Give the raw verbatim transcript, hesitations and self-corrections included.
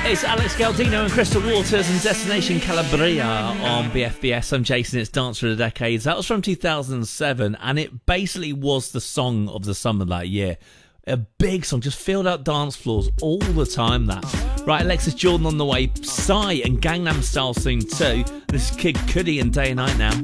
It's Alex Galdino and Crystal Waters and Destination Calabria on B F B S. I'm Jason, it's Dance for the Decades. That was from two thousand seven, and it basically was the song of the summer that year. A big song, just filled out dance floors all the time, that. Right, Alexis Jordan on the way, Psy and Gangnam Style soon too. This is Kid Cudi and Day and Night now.